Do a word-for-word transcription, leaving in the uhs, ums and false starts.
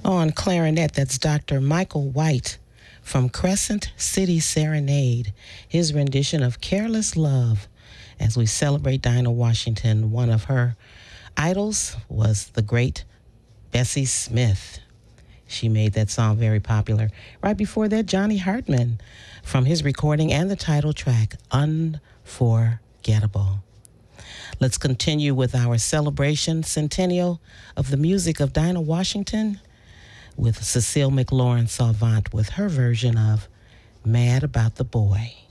On clarinet, that's Doctor Michael White from Crescent City Serenade, his rendition of Careless Love. As we celebrate Dinah Washington, one of her idols was the great Bessie Smith. She made that song very popular. Right before that, Johnny Hartman from his recording and the title track, Unforgettable. Let's continue with our celebration centennial of the music of Dinah Washington with Cecile McLaurin Salvant with her version of Mad About the Boy.